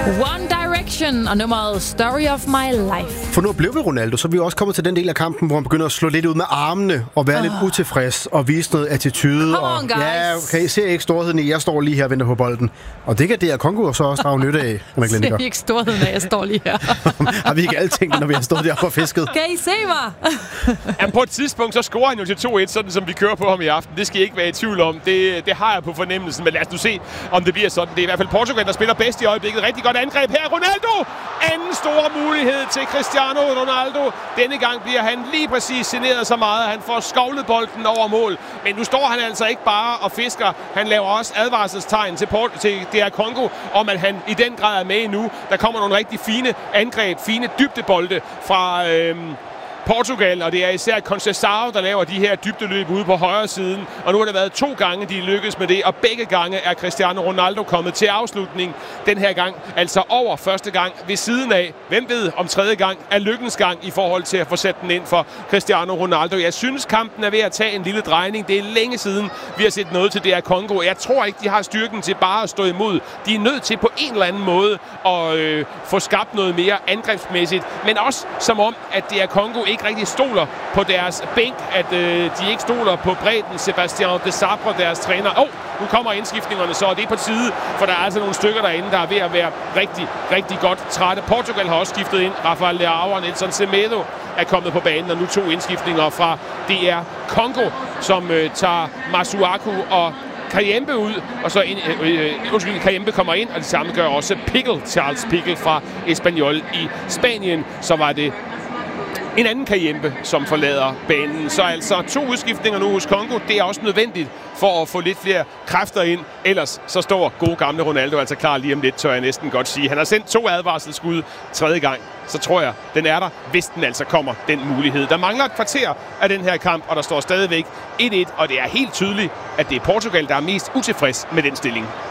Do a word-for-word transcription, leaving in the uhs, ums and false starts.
One Direction og nummeret Story of My Life. For nu blev vi Ronaldo, så er vi også kommet til den del af kampen, hvor han begynder at slå lidt ud med armene og være oh. lidt utilfreds og vise noget attitude. Come on, og, guys. ja, okay, ser ikke storheden i, jeg står lige her og venter på bolden. Og det kan D R Congo så også drage nytte af. Ser I ikke storheden af, jeg står lige her? Har vi ikke alle tænkt, når vi har stået deroppe og fisket? Kan I se mig? Jamen, på et tidspunkt, så scorer han jo til to et, sådan som vi kører på ham i aften. Det skal I ikke være i tvivl om. Det, det har jeg på fornemmelsen, men lad os nu se, om det bliver sådan. Det er i hvert fald Portugal, der spiller bedst i øjeblikket. Rigtig godt angreb her. Ronaldo! Anden store mulighed til Cristiano Ronaldo. Denne gang bliver han lige præcis generet så meget, at han får skovlet bolden over mål. Men nu står han altså ikke bare og fisker. Han laver også advarselstegn til, Port- til D R Congo om, at han i den grad er med nu. Der kommer nogle rigtig fine angreb, fine dybdebolde fra øhm, Portugal, og det er især Conceição, der laver de her dybdeløb ude på højre siden. Og nu har det været to gange, de lykkes med det, og begge gange er Cristiano Ronaldo kommet til afslutning. Den her gang altså over første gang ved siden af. Hvem ved om tredje gang er lykkens gang i forhold til at få sat den ind for Cristiano Ronaldo. Jeg synes, kampen er ved at tage en lille drejning. Det er længe siden, vi har set noget til D R Congo. Jeg tror ikke, de har styrken til bare at stå imod. De er nødt til på en eller anden måde at øh, få skabt noget mere angrebsmæssigt. Men også som om, at D R Congo ikke rigtig stoler på deres bænk, at øh, de ikke stoler på bredden. Sébastien Desabre, deres træner. Åh, oh, nu kommer indskiftningerne så, og det er på tide, for der er altså nogle stykker derinde, der er ved at være rigtig, rigtig godt trætte. Portugal har også skiftet ind. Rafael Leao og Nelson Semedo er kommet på banen, og nu to indskiftninger fra D R Congo, som øh, tager Masuaku og Kayembe ud, og så ind, øh, øh, undskyld, Kayembe kommer ind, og det samme gør også Pickle, Charles Pickle fra Espanyol i Spanien. Så var det en anden Kayembe, som forlader banen. Så altså to udskiftninger nu hos Congo. Det er også nødvendigt for at få lidt flere kræfter ind. Ellers så står gode gamle Ronaldo altså klar lige om lidt, tør jeg næsten godt sige. Han har sendt to advarselsskud tredje gang. Så tror jeg, den er der, hvis den altså kommer, den mulighed. Der mangler et kvarter af den her kamp, og der står stadigvæk et et, og det er helt tydeligt, at det er Portugal, der er mest utilfreds med den stilling.